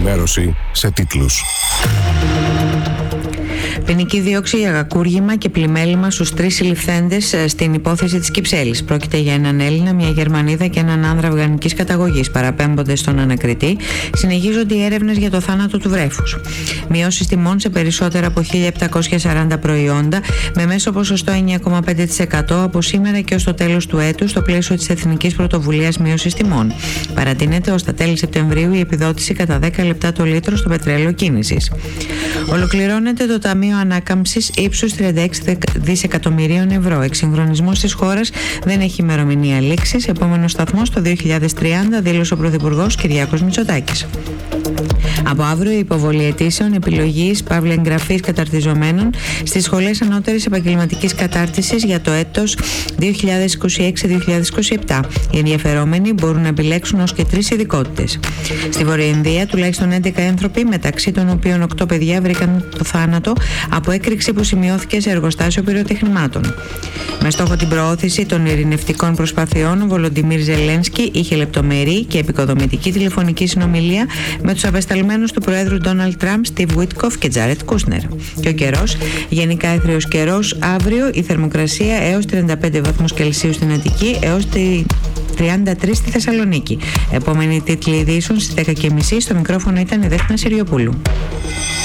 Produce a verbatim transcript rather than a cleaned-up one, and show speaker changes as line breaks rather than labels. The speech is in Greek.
ενημέρωση σε τίτλους.
Ποινική δίωξη για κακούργημα και πλημέλημα στους τρεις συλληφθέντες στην υπόθεση της Κυψέλης. Πρόκειται για έναν Έλληνα, μια Γερμανίδα και έναν άνδρα αφγανικής καταγωγής. Παραπέμπονται στον ανακριτή. Συνεχίζονται οι έρευνες για το θάνατο του βρέφους. Μειώσεις τιμών σε περισσότερα από χίλια επτακόσια σαράντα προϊόντα με μέσο ποσοστό εννιά κόμμα πέντε τοις εκατό από σήμερα και ως το τέλος του έτους στο πλαίσιο της Εθνικής Πρωτοβουλίας Μείωσης Τιμών. Παρατείνεται ως τα τέλη Σεπτεμβρίου η επιδότηση κατά δέκα λεπτά το λίτρο στο πετρέλαιο κίνησης. Ολοκληρώνεται το Ταμείο Ανάκαμψης ύψους τριάντα έξι δισεκατομμυρίων ευρώ. Εξυγχρονισμός της χώρας δεν έχει ημερομηνία λήξης. Επόμενος σταθμός το δύο χιλιάδες τριάντα, δήλωσε ο Πρωθυπουργός Κυριάκος Μητσοτάκης. Από αύριο η υποβολή αιτήσεων επιλογής παύλα εγγραφής καταρτιζομένων στις σχολές ανώτερης επαγγελματικής κατάρτισης για το έτος δύο χιλιάδες είκοσι έξι δύο χιλιάδες είκοσι επτά. Οι ενδιαφερόμενοι μπορούν να επιλέξουν ως και τρεις ειδικότητες. Στη Βορειοινδία τουλάχιστον έντεκα άνθρωποι, μεταξύ των οποίων οκτώ παιδιά, βρήκαν το θάνατο από έκρηξη που σημειώθηκε σε εργοστάσιο πυροτεχνημάτων. Με στόχο την προώθηση των ειρηνευτικών προσπαθειών, ο Βολοντιμίρ Ζελένσκι είχε λεπτομερή και επικοδομητική τηλεφωνική συνομιλία με τους απεσταλμένους του Προέδρου Ντόναλντ Τραμπ, Στιβ Βίτκοφ και Τζάρετ Κούσνερ. Και ο καιρός, γενικά έθριος καιρός, αύριο η θερμοκρασία έως τριάντα πέντε βαθμούς Κελσίου στην Αττική, έως τη τριάντα τρία στη Θεσσαλονίκη. Επόμενη τίτλη ειδήσεων στις δέκα και μισή. Στο μικρόφωνο ήταν η Δέφνα Συριοπούλου.